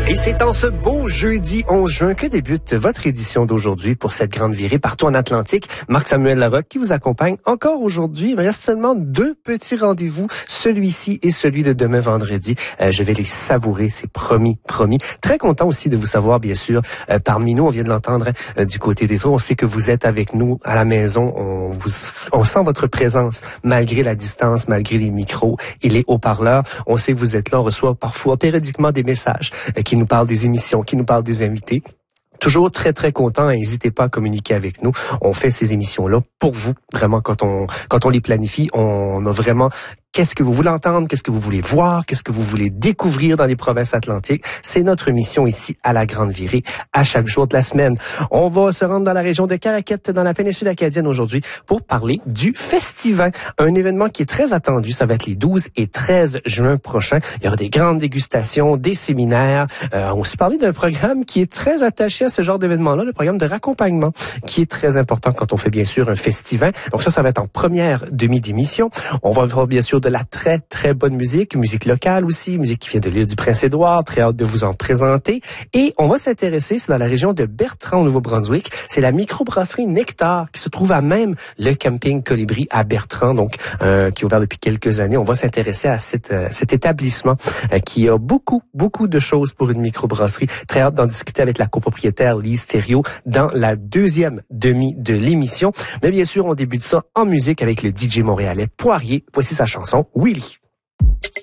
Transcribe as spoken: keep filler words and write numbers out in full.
Et c'est en ce beau jeudi onze juin que débute votre édition d'aujourd'hui pour cette grande virée partout en Atlantique. Marc-Samuel Larocque qui vous accompagne encore aujourd'hui. Il me reste seulement deux petits rendez-vous, celui-ci et celui de demain vendredi. Euh, je vais les savourer, c'est promis, promis. Très content aussi de vous savoir, bien sûr, euh, parmi nous. On vient de l'entendre euh, du côté des tours. On sait que vous êtes avec nous à la maison. On, vous, on sent votre présence malgré la distance, malgré les micros et les haut-parleurs. On sait que vous êtes là. On reçoit parfois périodiquement des messages euh, qui nous parle des émissions, qui nous parle des invités. Toujours très, très content. N'hésitez pas à communiquer avec nous. On fait ces émissions-là pour vous. Vraiment, quand on, quand on les planifie, on a vraiment qu'est-ce que vous voulez entendre, qu'est-ce que vous voulez voir, qu'est-ce que vous voulez découvrir dans les provinces atlantiques. C'est notre mission ici à la Grande Virée, à chaque jour de la semaine. On va se rendre dans la région de Caraquette, dans la péninsule acadienne aujourd'hui, pour parler du Festivin, un événement qui est très attendu. Ça va être les douze et treize juin prochains. Il y aura des grandes dégustations, des séminaires. Euh, on s'est parlé d'un programme qui est très attaché à ce genre d'événement-là, le programme de raccompagnement, qui est très important quand on fait bien sûr un Festivin. Donc ça, ça va être en première demi d'émission. On va voir bien sûr de la très, très bonne musique, musique locale aussi, musique qui vient de l'île du Prince-Édouard, très hâte de vous en présenter. Et on va s'intéresser, c'est dans la région de Bertrand, au Nouveau-Brunswick, c'est la microbrasserie Nectar qui se trouve à même le camping Colibri à Bertrand, donc euh, qui est ouvert depuis quelques années. On va s'intéresser à cet, euh, cet établissement euh, qui a beaucoup, beaucoup de choses pour une microbrasserie. Très hâte d'en discuter avec la copropriétaire Lise Thériault dans la deuxième demi de l'émission. Mais bien sûr, on débute ça en musique avec le D J montréalais Poirier. Voici sa chanson Willy.